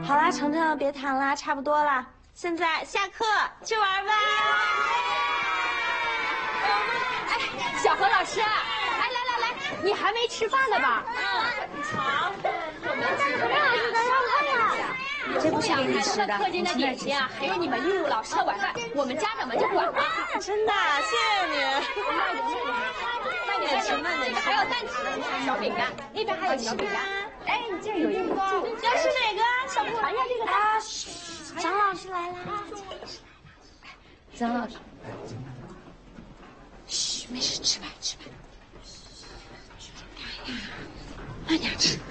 好啦，程程，别谈啦，差不多啦，现在下课去玩吧。 哎，小何老师，哎，来，你还没吃饭呢吧？ 好。 我们家何老师在上课呀。这不是给你吃的，课间的点心啊，还有你们英语老师的晚饭，我们家长们就管了。 真的，谢谢你。 慢点吃，还有蛋挞、小饼干，那边还有小饼干。哎，你这儿有一个， 要吃哪个？小朋友这个啊，张老师来了。 张老师， 嘘，没事，吃吧。慢点吃。